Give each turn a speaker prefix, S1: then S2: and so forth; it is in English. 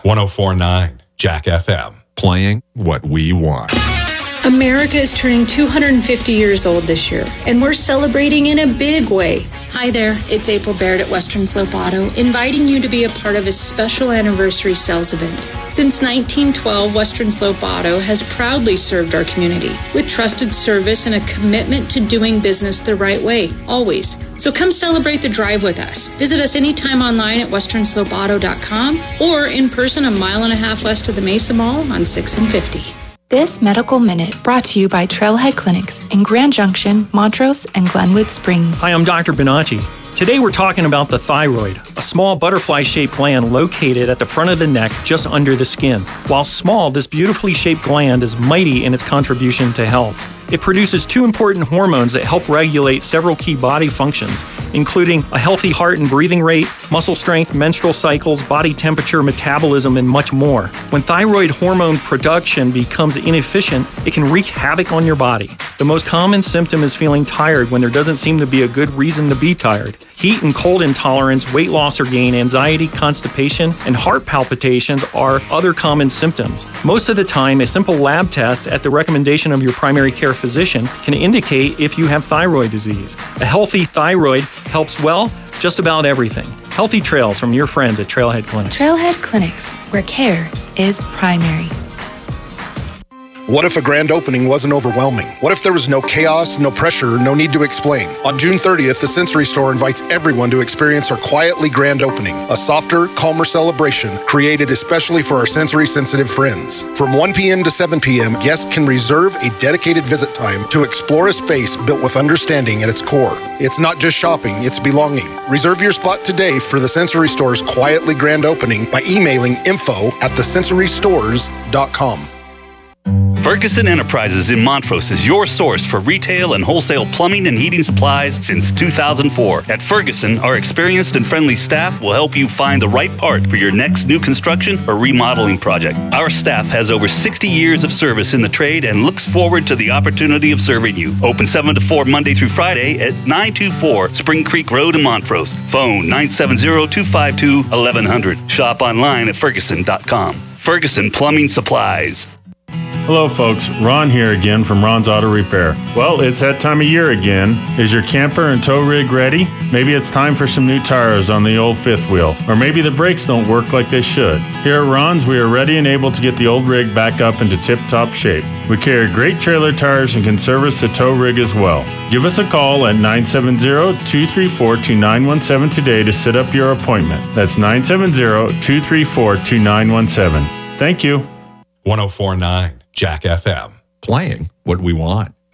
S1: 104.9 Jack FM. Playing what we want.
S2: America is turning 250 years old this year, and we're celebrating in a big way.
S3: Hi there, it's April Baird at Western Slope Auto, inviting you to be a part of a special anniversary sales event. Since 1912, Western Slope Auto has proudly served our community with trusted service and a commitment to doing business the right way, always. So come celebrate the drive with us. Visit us anytime online at westernslopeauto.com or in person a mile and a half west of the Mesa Mall on 6th and 50.
S4: This Medical Minute brought to you by Trailhead Clinics in Grand Junction, Montrose, and Glenwood Springs.
S5: Hi, I'm Dr. Bonacci. Today we're talking about the thyroid, a small butterfly-shaped gland located at the front of the neck just under the skin. While small, this beautifully shaped gland is mighty in its contribution to health. It produces two important hormones that help regulate several key body functions, including a healthy heart and breathing rate, muscle strength, menstrual cycles, body temperature, metabolism, and much more. When thyroid hormone production becomes inefficient, it can wreak havoc on your body. The most common symptom is feeling tired when there doesn't seem to be a good reason to be tired. Heat and cold intolerance, weight loss or gain, anxiety, constipation, and heart palpitations are other common symptoms. Most of the time, a simple lab test at the recommendation of your primary care physician can indicate if you have thyroid disease. A healthy thyroid helps, well, just about everything. Healthy trails from your friends at Trailhead Clinics.
S4: Trailhead Clinics, where care is primary.
S6: What if a grand opening wasn't overwhelming? What if there was no chaos, no pressure, no need to explain? On June 30th, the Sensory Store invites everyone to experience our quietly grand opening, a softer, calmer celebration created especially for our sensory-sensitive friends. From 1 p.m. to 7 p.m., guests can reserve a dedicated visit time to explore a space built with understanding at its core. It's not just shopping, it's belonging. Reserve your spot today for the Sensory Store's quietly grand opening by emailing info@thesensorystores.com.
S7: Ferguson Enterprises in Montrose is your source for retail and wholesale plumbing and heating supplies since 2004. At Ferguson, our experienced and friendly staff will help you find the right part for your next new construction or remodeling project. Our staff has over 60 years of service in the trade and looks forward to the opportunity of serving you. Open 7 to 4 Monday through Friday at 924 Spring Creek Road in Montrose. Phone 970-252-1100. Shop online at ferguson.com. Ferguson Plumbing Supplies.
S8: Hello folks, Ron here again from Ron's Auto Repair. Well, it's that time of year again. Is your camper and tow rig ready? Maybe it's time for some new tires on the old fifth wheel, or maybe the brakes don't work like they should. Here at Ron's, we are ready and able to get the old rig back up into tip-top shape. We carry great trailer tires and can service the tow rig as well. Give us a call at 970-234-2917 today to set up your appointment. That's 970-234-2917. Thank you.
S1: 104.9 Jack FM. Playing what we want.